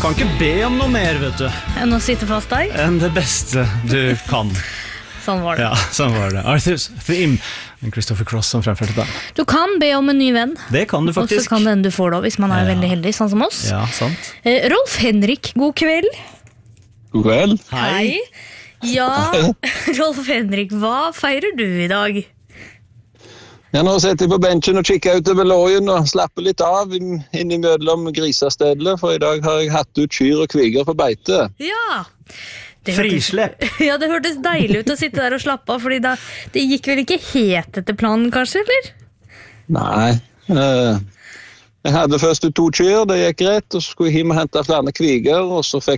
Kan ikke be om noe mer, vet du. Enn å sitte fast der? Enn det beste du kan. Sånn var det. Ja, sånn var det. Arthur's Theme. Christopher Cross som fremførte det. Du kan be om en ny venn. Det kan du faktisk. Og så kan den du får da, hvis man er veldig heldig, sånn som oss. Ja, sant. Rolf Henrik, god kveld. God kveld. Hei. Ja, Rolf Henrik, hva feirer du i dag? Jeg nå sitter på benchen og kikker ut over lågen og slapper litt av inn i mellom grisestedlet, for i dag har jeg hatt ut kyr og kviger på beite. Ja, Frislepp. Ja, det hørtes deilig ut å sitte der og slappe av, fordi det gikk vel ikke helt etter planen, kanskje, eller? Nei, jeg hadde først ut 2 kyr, det gikk greit, og så skulle jeg hjem og hente flere kviger, og så fikk